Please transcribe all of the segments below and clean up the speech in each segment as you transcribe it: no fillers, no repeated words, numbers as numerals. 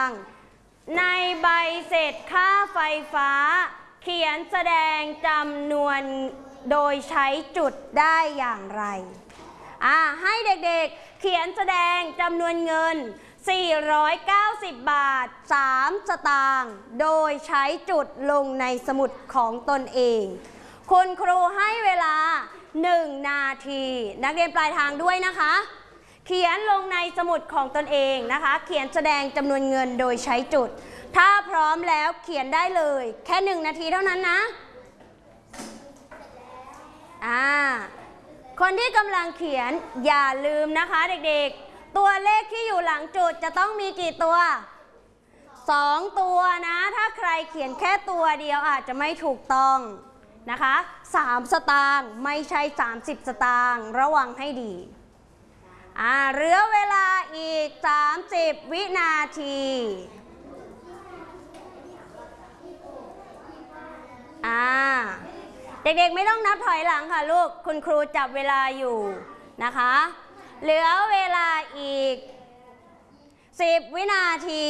ในใบเสร็จค่าไฟฟ้าเขียนแสดงจำนวนโดยใช้จุดได้อย่างไรให้เด็กๆเขียนแสดงจำนวนเงิน490 บาท3 สตางค์โดยใช้จุดลงในสมุดของตนเองคุณครูให้เวลา1 นาทีนักเรียนปลายทางด้วยนะคะเขียนลงในสมุดของตนเองนะคะเขียนแสดงจำนวนเงินโดยใช้จุดถ้าพร้อมแล้วเขียนได้เลยแค่1 นาทีเท่านั้นนะคนที่กำลังเขียนอย่าลืมนะคะเด็กๆตัวเลขที่อยู่หลังจุดจะต้องมีกี่ตัว2 ตัวนะถ้าใครเขียนแค่ตัวเดียวอาจจะไม่ถูกต้องนะคะ3 สตางค์ไม่ใช่30 สตางค์ระวังให้ดีเหลือเวลาอีก30 วินาทีเด็กๆไม่ต้องนับถอยหลังค่ะลูกคุณครูจับเวลาอยู่นะคะเหลือเวลาอีก10 วินาที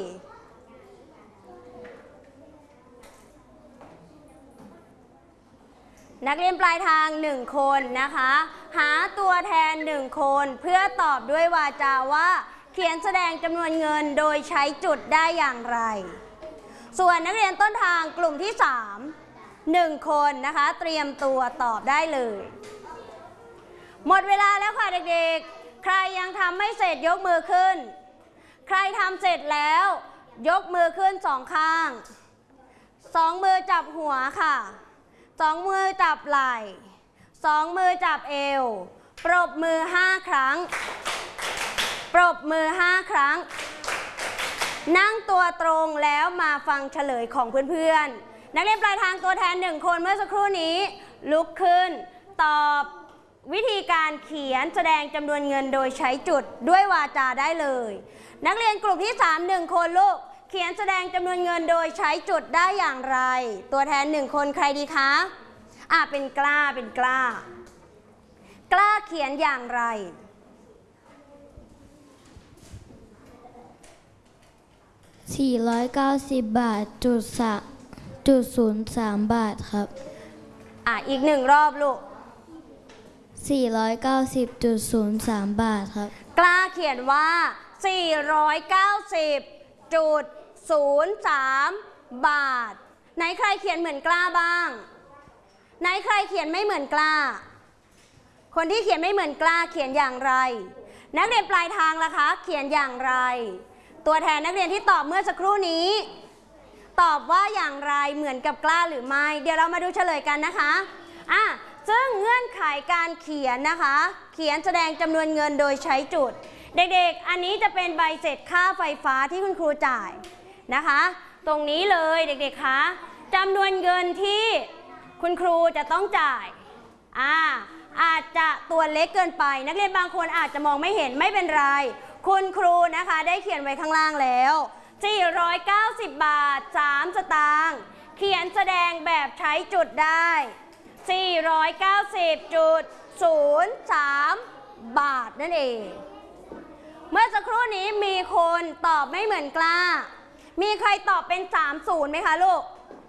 นักเรียนปลายทาง1 คนนะคะหาตัวแทน1 คนเพื่อตอบด้วยวาจาว่าเขียนแสดงจำนวนเงินโดยใช้จุดได้อย่างไรส่วนนักเรียนต้นทางกลุ่มที่1 คนนะคะเตรียมตัวตอบได้เลยหมดเวลาแล้วค่ะเด็กๆใครยังทำไม่เสร็จยกมือขึ้นใครทำเสร็จแล้วยกมือขึ้น2 ข้าง2 มือจับหัวค่ะ2 มือจับไหล่2 มือจับเอวปรบมือ5 ครั้งปรบมือ5 ครั้งนั่งตัวตรงแล้วมาฟังเฉลยของเพื่อนๆนักเรียนปลายทางตัวแทน1 คนเมื่อสักครู่นี้ลุกขึ้นตอบวิธีการเขียนแสดงจำนวนเงินโดยใช้จุดด้วยวาจาได้เลยนักเรียนกลุ่มที่1 คนลูกเขียนแสดงจำนวนเงินโดยใช้จุดได้อย่างไรตัวแทน1 คนใครดีคะเป็นกล้ากล้าเขียนอย่างไร 490 บาท.03 บาทครับอีก1 รอบลูก 490.03 บาทครับกล้าเขียนว่า490.03 บาทไหนใครเขียนเหมือนกล้าบ้างไหนใครเขียนไม่เหมือนกล้าคนที่เขียนไม่เหมือนกล้าเขียนอย่างไรนักเรียนปลายทางล่ะคะเขียนอย่างไรตัวแทนนักเรียนที่ตอบเมื่อสักครู่นี้ตอบว่าอย่างไรเหมือนกับกล้าหรือไม่เดี๋ยวเรามาดูเฉลยกันนะคะซึ่งเงื่อนไขการเขียนนะคะเขียนแสดงจำนวนเงินโดยใช้จุดเด็กๆอันนี้จะเป็นใบเสร็จค่าไฟฟ้าที่คุณครูจ่ายนะคะตรงนี้เลยเด็กๆคะจำนวนเงินที่คุณครูจะต้องจ่ายอาจจะตัวเล็กเกินไปนักเรียนบางคนอาจจะมองไม่เห็นไม่เป็นไรคุณครูนะคะได้เขียนไว้ข้างล่างแล้ว490 บาท3 สตางค์เขียนแสดงแบบใช้จุดได้490.03 บาทนั่นเองเมื่อสักครู่นี้มีคนตอบไม่เหมือนกล้ามีใครตอบเป็น30ไหมคะลูก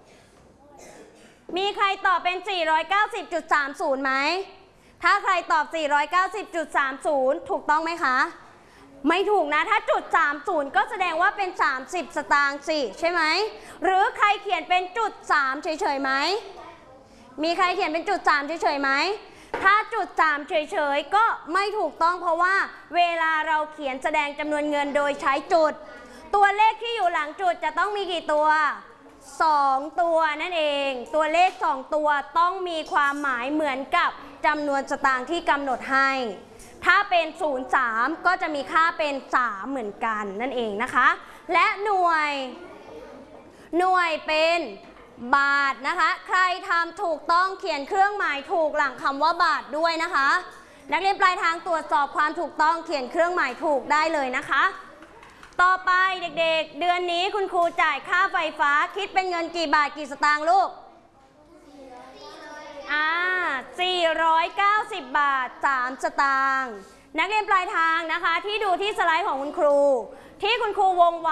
มีใครตอบเป็น490.30ไหมถ้าใครตอบ 490.30 ถูกต้องไหมคะไม่ถูกนะถ้าจุด30ก็แสดงว่าเป็น30 สตางค์สิใช่ไหมหรือใครเขียนเป็นจุด3เฉยๆไหมมีใครเขียนเป็นจุด3เฉยๆไหมถ้าจุด3เฉยๆก็ไม่ถูกต้องเพราะว่าเวลาเราเขียนแสดงจำนวนเงินโดยใช้จุดตัวเลขที่อยู่หลังจุดจะต้องมีกี่ตัว2 ตัวนั่นเองตัวเลข2 ตัวต้องมีความหมายเหมือนกับจำนวนสตางค์ที่กำหนดให้ถ้าเป็น03ก็จะมีค่าเป็น3เหมือนกันนั่นเองนะคะและหน่วยเป็นบาทนะคะใครทำถูกต้องเขียนเครื่องหมายถูกหลังคำว่าบาทด้วยนะคะนักเรียนปลายทางตรวจสอบความถูกต้องเขียนเครื่องหมายถูกได้เลยนะคะต่อไปเด็กๆเดือนนี้คุณครูจ่ายค่าไฟฟ้าคิดเป็นเงินกี่บาทกี่สตางค์ลูก490 บาท3 สตางค์นักเรียนปลายทางนะคะที่ดูที่สไลด์ของคุณครูที่คุณครูวงไว้